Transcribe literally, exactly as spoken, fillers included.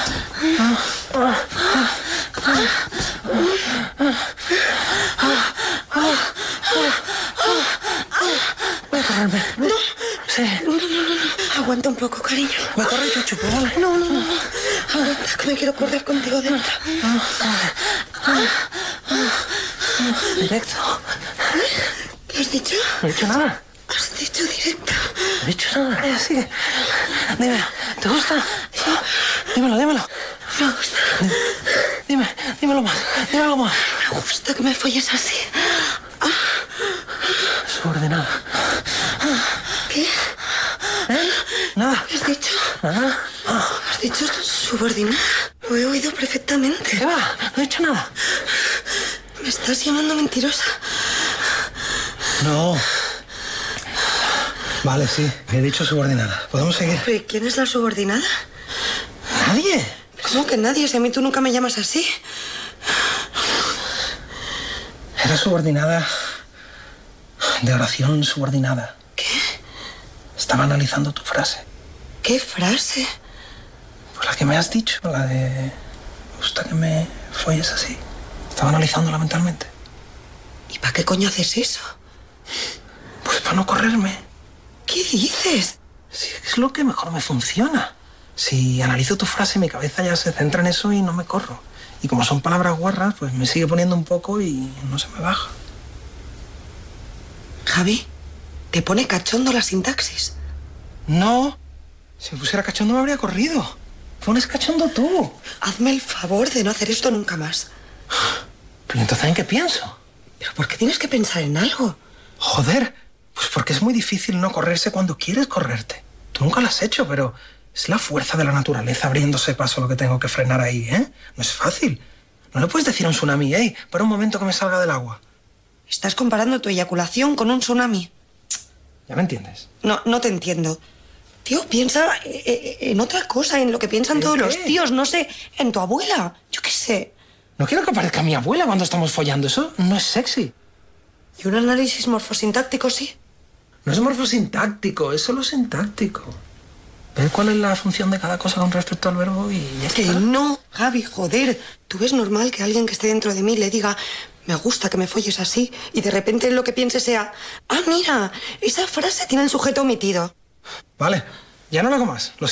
Voy a correrme. No. Sí. No, no, no, no. Aguanta un poco, cariño. Me corro y te chupo, ¿vale? No, no, no. Aguanta, que me quiero correr contigo dentro. Directo. ¿Qué has dicho? No he dicho nada. Has dicho directo. No he dicho nada. Eh, sigue. Dime, ¿te gusta? Sí. Dímelo, dímelo. Me gusta. Dime, dímelo más. Dímelo más. Me gusta que me folles así. Subordinada. ¿Qué? ¿Eh? Nada. ¿Qué has dicho? Nada. ¿Has dicho subordinada? Lo he oído perfectamente. ¿Qué va? No he dicho nada. ¿Me estás llamando mentirosa? No. Vale, sí. He dicho subordinada. ¿Podemos seguir? ¿Pero quién es la subordinada? ¿Nadie? ¿Cómo que nadie? Si a mí tú nunca me llamas así. Era subordinada de oración subordinada. ¿Qué? Estaba analizando tu frase. ¿Qué frase? Pues la que me has dicho, la de... Me gusta que me folles así. Estaba analizándola mentalmente. ¿Y para qué coño haces eso? Pues para no correrme. ¿Qué dices? Sí, es lo que mejor me funciona. Si analizo tu frase, mi cabeza ya se centra en eso y no me corro. Y como son palabras guarras, pues me sigue poniendo un poco y no se me baja. Javi, ¿te pone cachondo la sintaxis? No. Si me pusiera cachondo me habría corrido. Pones cachondo tú. Hazme el favor de no hacer esto nunca más. Pero entonces, ¿en qué pienso? ¿Pero por qué tienes que pensar en algo? Joder, pues porque es muy difícil no correrse cuando quieres correrte. Tú nunca lo has hecho, pero es la fuerza de la naturaleza abriéndose paso lo que tengo que frenar ahí, ¿eh? No es fácil. No le puedes decir a un tsunami, hey, para un momento que me salga del agua. Estás comparando tu eyaculación con un tsunami. ¿Ya me entiendes? No, no te entiendo. Tío, piensa en otra cosa, en lo que piensan todos qué? los tíos, no sé, en tu abuela, yo qué sé. No quiero que parezca mi abuela cuando estamos follando, eso no es sexy. ¿Y un análisis morfosintáctico sí? No es morfosintáctico, es solo sintáctico. Ver cuál es la función de cada cosa con respecto al verbo y ya Que está. no, Javi, joder. ¿Tú ves normal que alguien que esté dentro de mí le diga, me gusta que me folles así, y de repente lo que piense sea, ah, mira, esa frase tiene el sujeto omitido? Vale, ya no lo hago más, lo siento.